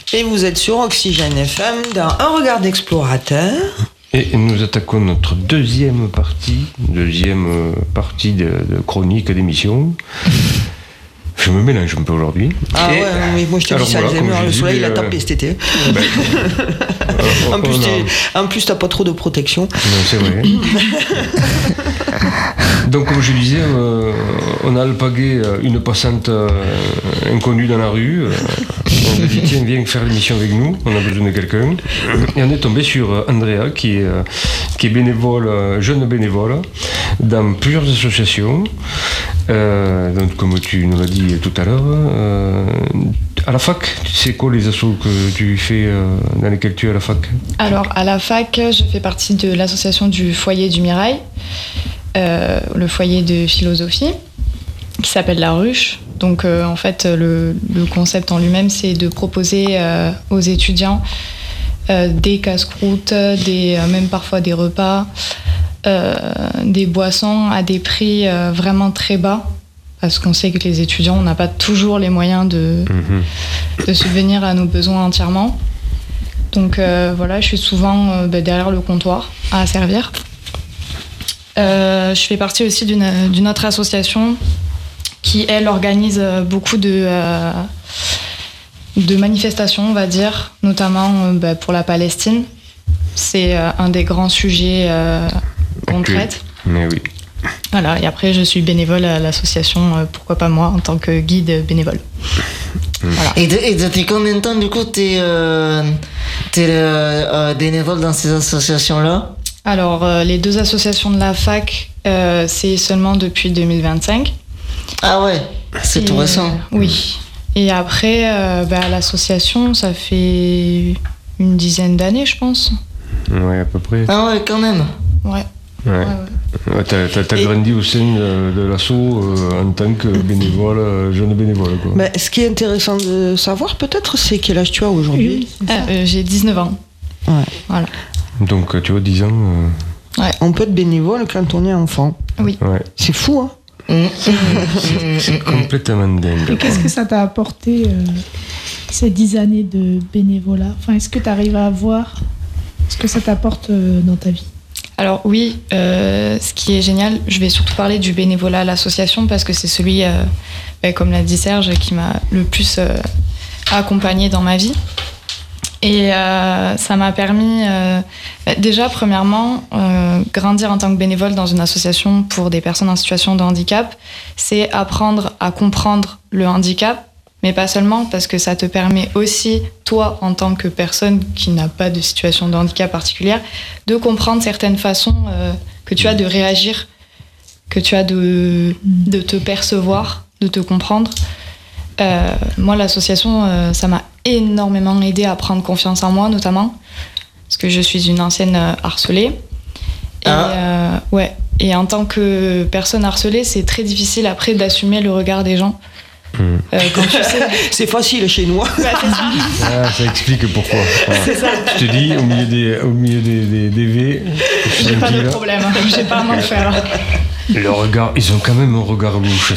Et vous êtes sur Oxygène FM dans Un regard d'explorateur. Et nous attaquons notre deuxième partie de chronique d'émission. Je me mélange un peu aujourd'hui. Ah ouais, mais moi je te dis ça, voilà, le soleil a tapé cet été. En plus, t'as pas trop de protection. Non, c'est vrai. Donc, comme je disais, on a alpagué une passante inconnue dans la rue. On a dit, tiens, viens faire l'émission avec nous, on a besoin de quelqu'un. Et on est tombé sur Andrea, qui est bénévole, jeune bénévole, dans plusieurs associations. Donc, comme tu nous l'as dit tout à l'heure, à la fac, c'est quoi les assos que tu fais, dans lesquels tu es à la fac ? Alors, à la fac, je fais partie de l'association du Foyer du Mirail, le foyer de philosophie, qui s'appelle La Ruche. Donc, en fait, le concept en lui-même, c'est de proposer aux étudiants des casse-croûtes, même parfois des repas, des boissons à des prix vraiment très bas. Parce qu'on sait que les étudiants, on n'a pas toujours les moyens de subvenir à nos besoins entièrement. Donc voilà, je suis souvent derrière le comptoir à servir. Je fais partie aussi d'une autre association qui, elle, organise beaucoup de manifestations, on va dire, notamment pour la Palestine. C'est un des grands sujets qu'on traite. Mais oui. Voilà, et après je suis bénévole à l'association, pourquoi pas moi, en tant que guide bénévole. Voilà. Et depuis combien de temps du coup t'es bénévole dans ces associations-là ? Alors les deux associations de la fac, c'est seulement depuis 2025. Ah ouais, c'est tout récent. Oui. Et après, à l'association, ça fait une dizaine d'années, je pense. Ouais, à peu près. Ah ouais, quand même. Ouais. Ouais, t'as grandi au sein de l'asso en tant que bénévole, jeune bénévole, quoi. Mais ce qui est intéressant de savoir peut-être, c'est quel âge tu as aujourd'hui. J'ai 19 ans. Ouais. Voilà. Donc tu vois, 10 ans... Ouais. On peut être bénévole quand on est enfant. Oui. Ouais. C'est fou, hein. C'est complètement dingue. Et qu'est-ce que ça t'a apporté ces 10 années de bénévolat ? Enfin, est-ce que tu arrives à voir ce que ça t'apporte dans ta vie ? Alors oui, ce qui est génial, je vais surtout parler du bénévolat à l'association parce que c'est celui, comme l'a dit Serge, qui m'a le plus accompagnée dans ma vie. Et ça m'a permis, déjà, premièrement, grandir en tant que bénévole dans une association pour des personnes en situation de handicap, c'est apprendre à comprendre le handicap, mais pas seulement, parce que ça te permet aussi, toi, en tant que personne qui n'a pas de situation de handicap particulière, de comprendre certaines façons que tu as de réagir, que tu as de te percevoir, de te comprendre. Moi, l'association, ça m'a énormément aidé à prendre confiance en moi, notamment, parce que je suis une ancienne harcelée. Et en tant que personne harcelée, c'est très difficile après d'assumer le regard des gens. Quand tu sais... C'est facile chez nous. Ça explique pourquoi. Voilà. C'est ça. Je te dis, au milieu des V, j'ai pas de problème, j'ai pas à m'en faire. Le regard, ils ont quand même un regard louche.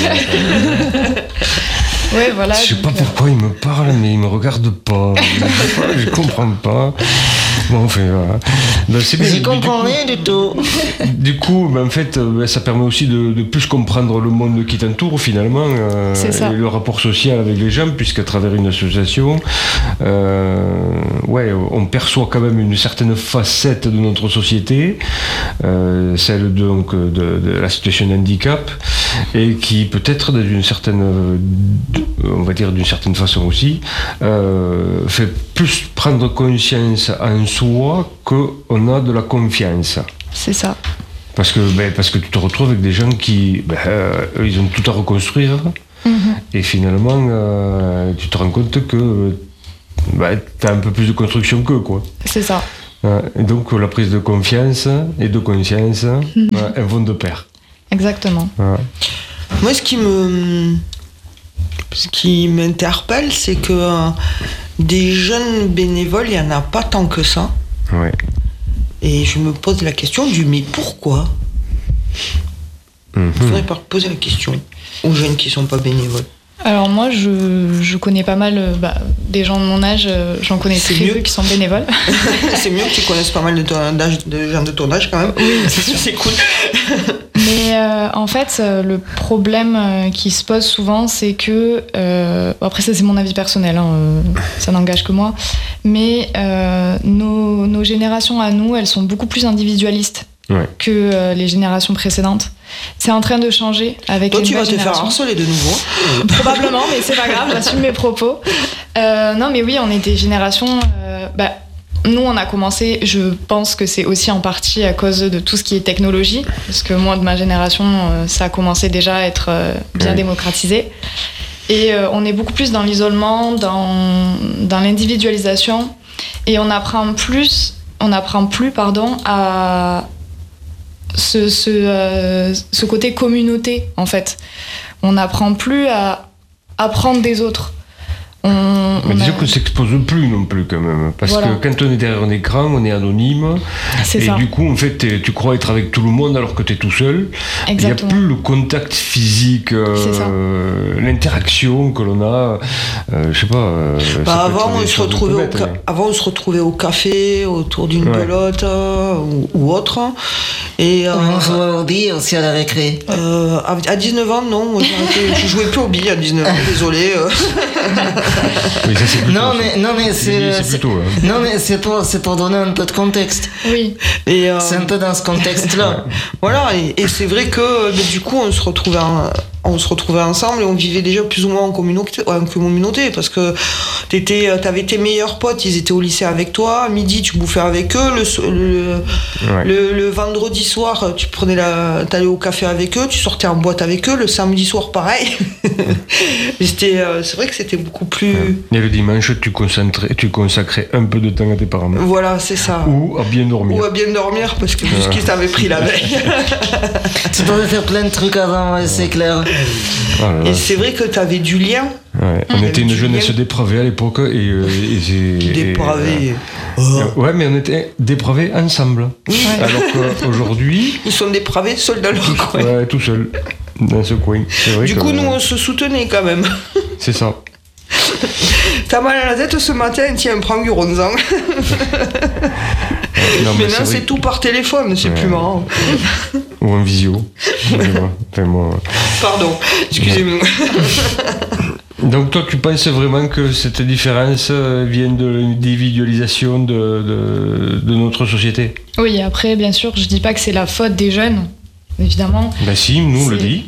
Ouais, voilà. Je sais pas pourquoi ils me parlent, mais ils me regardent pas. Je comprends pas. Bon, enfin, voilà. Ben, c'est bien. J'y comprends rien du tout. Du coup, en fait, ça permet aussi de plus comprendre le monde qui t'entoure, finalement. C'est ça. Et le rapport social avec les gens, puisqu'à travers une association, on perçoit quand même une certaine facette de notre société, celle donc de la situation de handicap, et qui peut-être d'une certaine façon aussi, fait plus prendre conscience en soi qu'on a de la confiance. C'est ça. Parce que tu te retrouves avec des gens qui, ils ont tout à reconstruire, et finalement, tu te rends compte que tu as un peu plus de construction qu'eux, quoi. C'est ça. Et donc, la prise de confiance et de conscience, elles vont de pair. Exactement. Moi, ce qui m'interpelle, c'est que des jeunes bénévoles, il n'y en a pas tant que ça. Ouais. Et je me pose la question mais pourquoi ? Il faudrait pas poser la question aux jeunes qui ne sont pas bénévoles. Alors moi, je connais pas mal des gens de mon âge, j'en connais C'est très mieux. peu qui sont bénévoles. C'est mieux que tu connaisses pas mal de gens de ton âge quand même. Oui, c'est sûr. C'est cool. Mais en fait, le problème qui se pose souvent, c'est que... après, ça, c'est mon avis personnel, ça n'engage que moi. Mais nos générations à nous, elles sont beaucoup plus individualistes que les générations précédentes. C'est en train de changer avec Toi, les tu vas nouvelles te faire générations. harceler de nouveau. Probablement, mais c'est pas grave, j'assume mes propos. Non, mais oui, on est des générations... nous, on a commencé, je pense que c'est aussi en partie à cause de tout ce qui est technologie, parce que moi, de ma génération, ça a commencé déjà à être bien démocratisé. Et on est beaucoup plus dans l'isolement, dans l'individualisation, et on n'apprend plus, à ce côté communauté, en fait. On n'apprend plus à apprendre des autres. Mais disons qu'on ne s'expose plus non plus quand même. Parce que quand on est derrière un écran, on est anonyme. C'est et ça. du coup, en fait, tu crois être avec tout le monde alors que tu es tout seul. Exactement. Il n'y a plus le contact physique, l'interaction que l'on a. Je sais pas. Avant, on se retrouvait au café, autour d'une pelote ou autre. Et, on jouait au billes aussi à la récré. À 19 ans, non. Moi, je jouais plus au billes à 19 ans, désolé. Oui, ça, c'est plutôt, non mais c'est plutôt. Non mais c'est pour donner un peu de contexte. Oui. Et c'est un peu dans ce contexte-là. Voilà, et c'est vrai que du coup on se retrouvait ensemble et on vivait déjà plus ou moins en communauté parce que t'avais tes meilleurs potes, ils étaient au lycée avec toi, à midi tu bouffais avec eux, le vendredi soir t'allais au café avec eux, tu sortais en boîte avec eux, le samedi soir pareil. C'est vrai que c'était beaucoup plus... Et le dimanche tu consacrais un peu de temps à tes parents. Voilà, c'est ça. Ou à bien dormir. Parce que vu ce qu'ils t'avaient pris la veille. Tu devais faire plein de trucs avant, c'est clair. Et c'est vrai que t'avais du lien. Ouais, on était une jeunesse dépravée à l'époque Dépravée. Ouais, mais on était dépravés ensemble. Oui. Alors qu'aujourd'hui... Ils sont dépravés seuls dans leur coin. Ouais, tout seul, dans ce coin. C'est vrai du coup, nous, on se soutenait quand même. C'est ça. T'as mal à la tête ce matin, tiens, prends du Ronzan. Maintenant, c'est tout par téléphone, c'est plus marrant. Ou en visio. Pardon, excusez-moi. Donc toi, tu penses vraiment que cette différence vient de l'individualisation de notre société ? Oui, après, bien sûr, je dis pas que c'est la faute des jeunes, évidemment. Ben si, nous on le dit.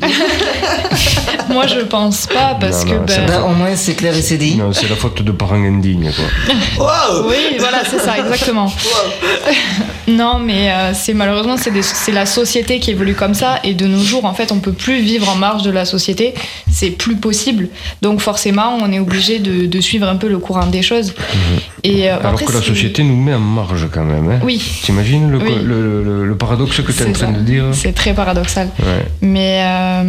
Moi, je pense pas, parce que... au moins, c'est clair et c'est dit. Non, c'est la faute de parents indignes, quoi. Wow. Oui, voilà, c'est ça, exactement. Wow. Non, mais malheureusement, c'est la société qui évolue comme ça, et de nos jours, en fait, on peut plus vivre en marge de la société, c'est plus possible. Donc forcément, on est obligé de suivre un peu le courant des choses. Et, alors après, que la société nous met en marge quand même. Hein. Oui. T'imagines le paradoxe que tu es en train de dire ? C'est très paradoxal. Ouais. Mais...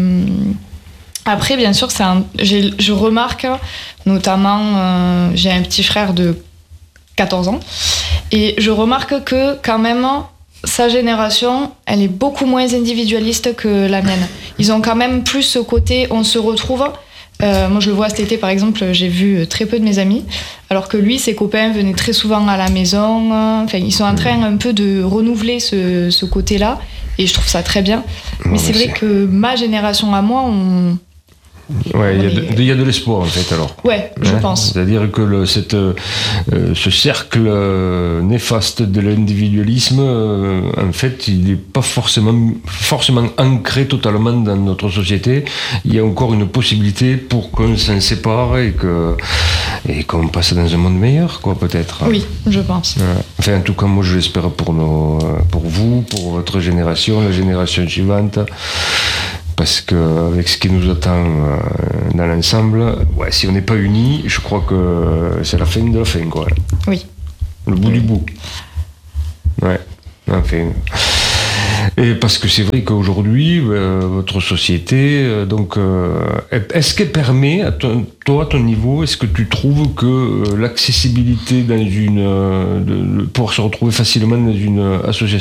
après, bien sûr, je remarque, notamment, j'ai un petit frère de 14 ans, et je remarque que, quand même, sa génération, elle est beaucoup moins individualiste que la mienne. Ils ont quand même plus ce côté, on se retrouve. Moi, je le vois cet été, par exemple, j'ai vu très peu de mes amis, alors que lui, ses copains venaient très souvent à la maison. Enfin, ils sont en train un peu de renouveler ce côté-là, et je trouve ça très bien. Mais c'est vrai que ma génération à moi, ouais, il y a de l'espoir en fait alors. Ouais, je pense. C'est-à-dire que ce cercle néfaste de l'individualisme, en fait, il n'est pas forcément ancré totalement dans notre société. Il y a encore une possibilité pour qu'on s'en sépare et qu'on passe dans un monde meilleur, quoi, peut-être. Oui, je pense. Ouais. Enfin, en tout cas, moi, je l'espère pour vous, pour votre génération, la génération suivante. Parce qu'avec ce qui nous attend dans l'ensemble, si on n'est pas unis, je crois que c'est la fin de la fin, quoi. Oui. Le bout du bout. Ouais, enfin. Et parce que c'est vrai qu'aujourd'hui, votre société, est-ce qu'elle permet, toi, à ton niveau, est-ce que tu trouves que l'accessibilité de pouvoir se retrouver facilement dans une association ?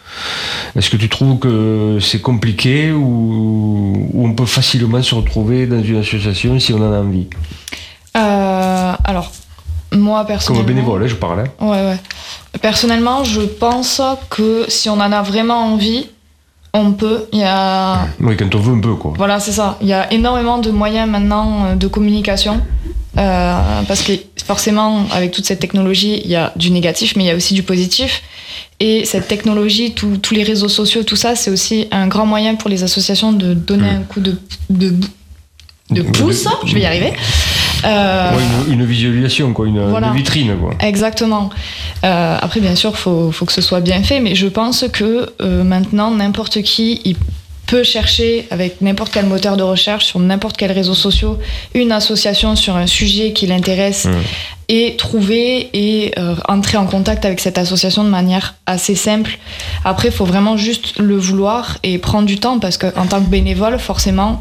Est-ce que tu trouves que c'est compliqué ou on peut facilement se retrouver dans une association si on en a envie? Alors, moi personnellement... Comme bénévole, je parle. Ouais. Personnellement, je pense que si on en a vraiment envie, on peut. Oui, quand on veut un peu, quoi. Voilà, c'est ça. Il y a énormément de moyens maintenant de communication. Parce que forcément, avec toute cette technologie, il y a du négatif, mais il y a aussi du positif. Et cette technologie, tous les réseaux sociaux, tout ça, c'est aussi un grand moyen pour les associations de donner un coup de pouce. Je vais y arriver. Une visualisation, quoi, une vitrine, quoi. Exactement. Après, bien sûr, faut que ce soit bien fait, mais je pense que maintenant, n'importe qui, il peut chercher avec n'importe quel moteur de recherche sur n'importe quel réseau social une association sur un sujet qui l'intéresse et trouver et entrer en contact avec cette association de manière assez simple. Après, il faut vraiment juste le vouloir et prendre du temps parce qu'en tant que bénévole, forcément,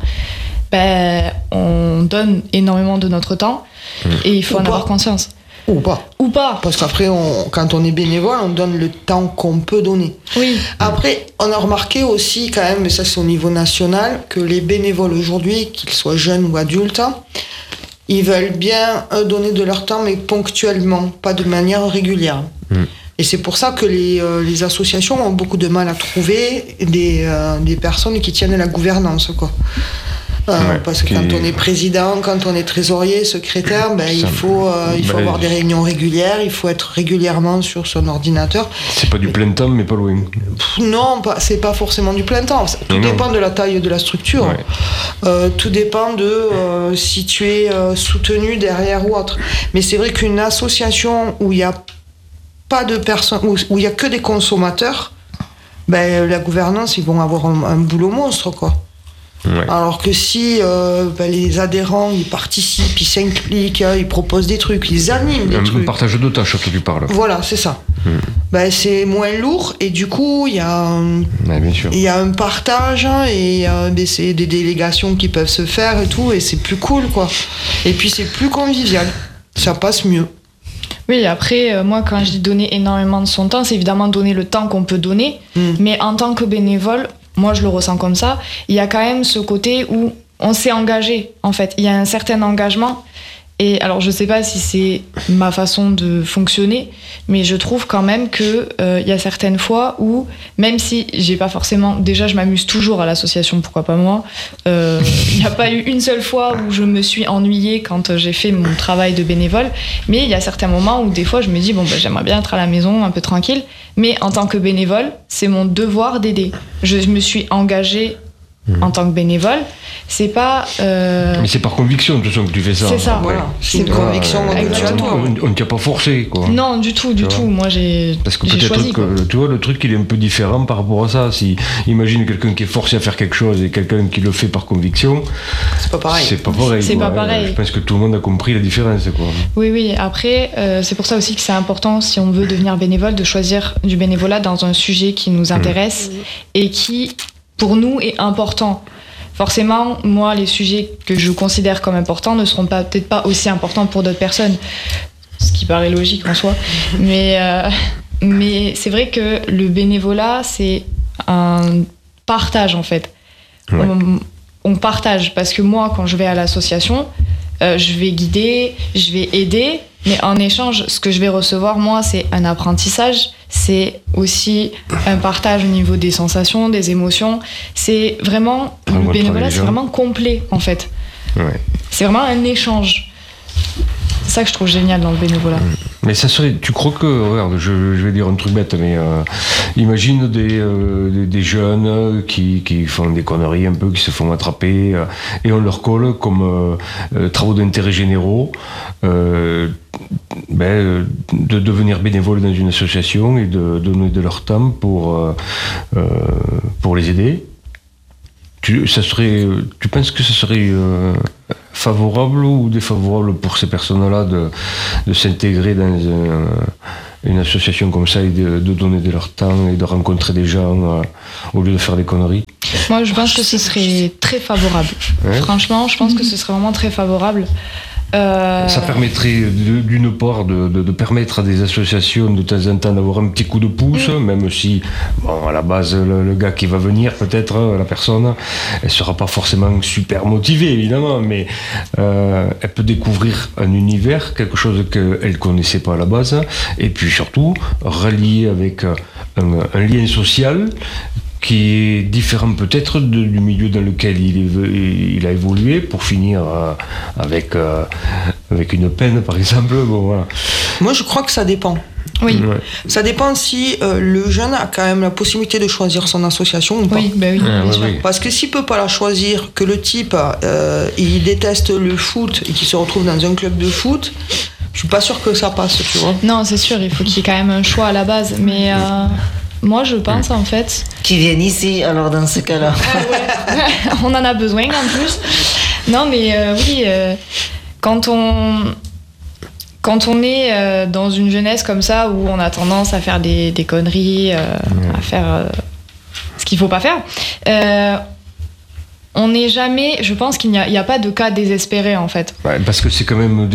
on donne énormément de notre temps et il faut en avoir conscience. Ou pas. Parce qu'après, quand on est bénévole, on donne le temps qu'on peut donner. Oui. Après, on a remarqué aussi quand même, mais ça c'est au niveau national, que les bénévoles aujourd'hui, qu'ils soient jeunes ou adultes, ils veulent bien donner de leur temps, mais ponctuellement, pas de manière régulière. Et c'est pour ça que les associations ont beaucoup de mal à trouver des personnes qui tiennent la gouvernance, quoi. Parce que quand on est président, quand on est trésorier, secrétaire, il faut avoir des réunions régulières, il faut être régulièrement sur son ordinateur. C'est pas du plein temps, mais pas loin. Non, c'est pas forcément du plein temps. Tout dépend de la taille de la structure. Tout dépend de si tu es soutenu derrière ou autre. Mais c'est vrai qu'une association où il n'y a pas de personnes, où il n'y a que des consommateurs, la gouvernance, ils vont avoir un boulot monstre, quoi. Alors que si les adhérents ils participent, ils s'impliquent, ils proposent des trucs, ils animent des trucs. Un partage de tâches que tu parles. Voilà, c'est ça. C'est moins lourd et du coup il y a un partage et c'est des délégations qui peuvent se faire et tout et c'est plus cool, quoi. Et puis c'est plus convivial, ça passe mieux. Oui, après, moi, quand je dis donner énormément de son temps, c'est évidemment donner le temps qu'on peut donner, mais en tant que bénévole, moi je le ressens comme ça, il y a quand même ce côté où on s'est engagé, en fait. Il y a un certain engagement. Et alors je sais pas si c'est ma façon de fonctionner, mais je trouve quand même que y a certaines fois où, même si j'ai pas forcément... Déjà je m'amuse toujours à l'association, pourquoi pas moi. Il n'y a pas eu une seule fois où je me suis ennuyée quand j'ai fait mon travail de bénévole, mais il y a certains moments où des fois je me dis j'aimerais bien être à la maison un peu tranquille, mais en tant que bénévole, c'est mon devoir d'aider. Je me suis engagée en tant que bénévole, c'est pas... Mais c'est par conviction de toute façon que tu fais ça. C'est ça, voilà. C'est une conviction que tu as toi. On ne t'a pas forcé, quoi. Non, du tout. Moi, j'ai Parce que j'ai choisi, peut-être que, tu vois, le truc, il est un peu différent par rapport à ça. Si, imagine quelqu'un qui est forcé à faire quelque chose et quelqu'un qui le fait par conviction... C'est pas pareil. C'est pas pareil. C'est pas pareil. Je pense que tout le monde a compris la différence, quoi. Oui. Après, c'est pour ça aussi que c'est important, si on veut devenir bénévole, de choisir du bénévolat dans un sujet qui nous intéresse et qui, pour nous, est important. Forcément, moi, les sujets que je considère comme importants ne seront peut-être pas aussi importants pour d'autres personnes, ce qui paraît logique en soi. Mais c'est vrai que le bénévolat, c'est un partage, en fait. Ouais. On partage, parce que moi, quand je vais à l'association, je vais guider, je vais aider, mais en échange, ce que je vais recevoir, moi, c'est un apprentissage, c'est aussi un partage au niveau des sensations, des émotions. C'est vraiment, le bénévolat, c'est vraiment complet, en fait. Ouais. C'est vraiment un échange. C'est ça que je trouve génial dans le bénévolat. Mais ça serait, tu crois que, regarde, je vais dire un truc bête, mais imagine des jeunes qui font des conneries un peu, qui se font attraper, et on leur colle comme travaux d'intérêt généraux, de devenir bénévole dans une association et de donner de leur temps pour les aider. Tu penses que ce serait favorable ou défavorable pour ces personnes-là de s'intégrer dans une association comme ça et de donner de leur temps et de rencontrer des gens au lieu de faire des conneries? Moi, je pense que ce serait très favorable. Ouais. Franchement, je pense que ce serait vraiment très favorable. Ça permettrait d'une part de permettre à des associations de temps en temps d'avoir un petit coup de pouce, même si, bon, à la base, le gars qui va venir, peut-être, la personne, elle sera pas forcément super motivée, évidemment, mais elle peut découvrir un univers, quelque chose qu'elle connaissait pas à la base, et puis surtout, relier avec un lien social qui est différent peut-être du milieu dans lequel il a évolué, pour finir avec une peine, par exemple. Bon, voilà. Moi, je crois que ça dépend. Oui. Ouais. Ça dépend si le jeune a quand même la possibilité de choisir son association ou pas. Oui, bah oui, Ah, bien ouais, sûr. oui. Parce que s'il peut pas la choisir, que le type il déteste le foot et qu'il se retrouve dans un club de foot, je suis pas sûr que ça passe, tu vois. Non, c'est sûr, il faut qu'il y ait quand même un choix à la base. Mais moi, je pense en fait. Qui viennent ici, alors, dans ce cas-là. On en a besoin en plus. Non, mais oui, quand on est dans une jeunesse comme ça où on a tendance à faire des conneries, à faire ce qu'il faut pas faire, on n'est jamais. Je pense qu'il n'y a pas de cas désespéré en fait. Ouais, parce que c'est quand même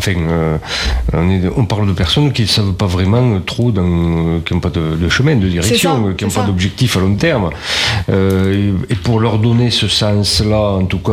on parle de personnes qui ne savent pas vraiment trop, qui n'ont pas de chemin, de direction, qui n'ont pas d'objectif à long terme. Et pour leur donner ce sens-là, en tout cas,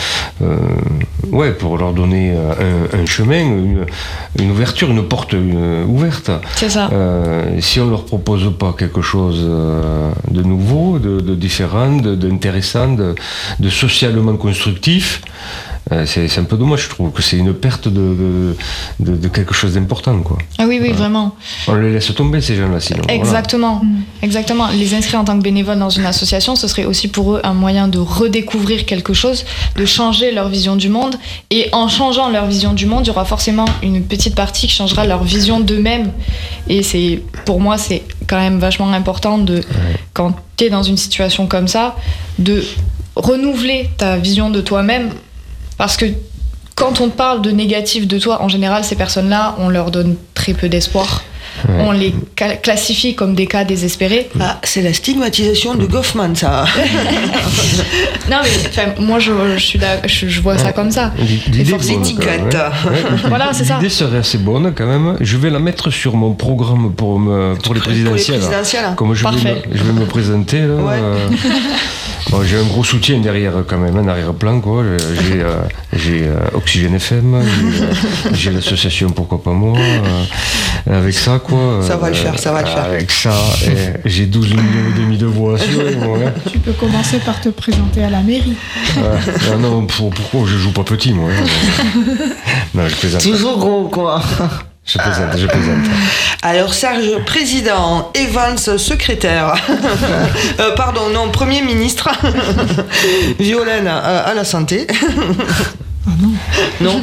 pour leur donner un chemin, une ouverture, une porte ouverte. C'est ça. Si on leur propose pas quelque chose de nouveau, de différent, d'intéressant, de socialement constructif, c'est un peu dommage, je trouve que c'est une perte de quelque chose d'important, quoi. Ah oui, vraiment. On les laisse tomber, ces gens-là, sinon. Exactement. Exactement. Les inscrire en tant que bénévoles dans une association, ce serait aussi pour eux un moyen de redécouvrir quelque chose, de changer leur vision du monde. Et en changeant leur vision du monde, il y aura forcément une petite partie qui changera leur vision d'eux-mêmes. Et pour moi, c'est quand même vachement important quand tu es dans une situation comme ça, de renouveler ta vision de toi-même, parce que quand on parle de négatif de toi, en général, ces personnes-là, on leur donne très peu d'espoir. Ouais. On les classifie comme des cas désespérés. Ah, c'est la stigmatisation de Goffman, ça. Non, mais moi, je vois ça comme ça. L'idée étiquette. Voilà, c'est ça. L'idée serait assez bonne quand même. Je vais la mettre sur mon programme pour les présidentielles. Comme je vais me présenter. Là, bon, j'ai un gros soutien derrière quand même, un arrière-plan, quoi. J'ai Oxygène FM, j'ai l'association Pourquoi pas moi. Avec ça, quoi. Ça va le faire, ça va le faire. Avec ça, j'ai 12 millions et demi de voix sur moi. Tu peux commencer par te présenter à la mairie. Non, pourquoi je joue pas petit, moi. Non, je plaisante. Toujours gros, quoi. Je plaisante. Alors Serge, président, Evans, secrétaire. Premier ministre. Violaine à la santé. Ah non. Non.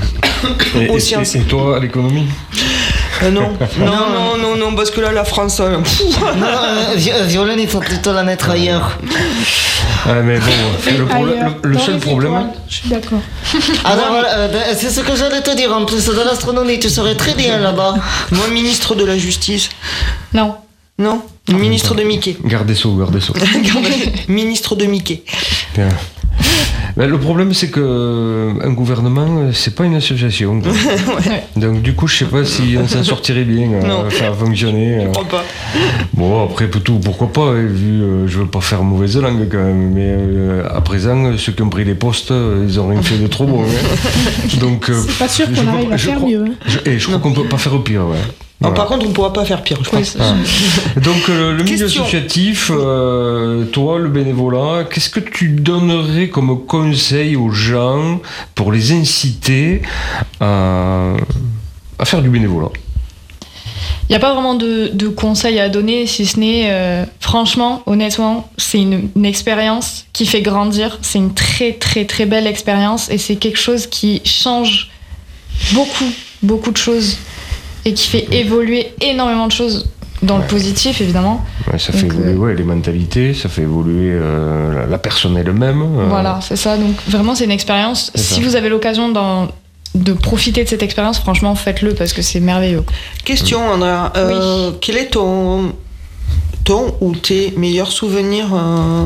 Et toi, à l'économie? Non, parce que là, la France... Violaine, il faut plutôt la mettre ailleurs. Ah, mais bon, le seul problème... Je suis d'accord. Alors, c'est ce que j'allais te dire. En plus de l'astronomie, tu serais très bien là-bas. Moi, ministre de la Justice. Non. Ministre de Mickey. Garde des Sceaux. Ministre de Mickey. Bien. Mais le problème, c'est que un gouvernement, c'est pas une association. Ouais. Donc du coup, je sais pas si on s'en sortirait bien à faire fonctionner. Je crois pas. Bon, après pourquoi pas, vu je veux pas faire mauvaise langue quand même, mais à présent, ceux qui ont pris les postes, ils ont rien fait de trop bon. Donc c'est pas sûr qu'on arrive à faire mieux. Je crois qu'on peut pas faire pire, ouais. Voilà. Par contre, on ne pourra pas faire pire, je pense. Donc, le milieu associatif, toi, le bénévolat, qu'est-ce que tu donnerais comme conseil aux gens pour les inciter à faire du bénévolat? Il n'y a pas vraiment de conseils à donner, si ce n'est, franchement, honnêtement, c'est une expérience qui fait grandir. C'est une très, très, très belle expérience et c'est quelque chose qui change beaucoup de choses. Et qui fait évoluer énormément de choses dans le positif, évidemment. Ouais, ça fait évoluer les mentalités, ça fait évoluer la personne elle-même. Voilà, c'est ça. Donc vraiment, c'est une expérience. Si vous avez l'occasion de profiter de cette expérience, franchement, faites-le parce que c'est merveilleux. Question, Andrea. Quel est ton ou tes meilleurs souvenirs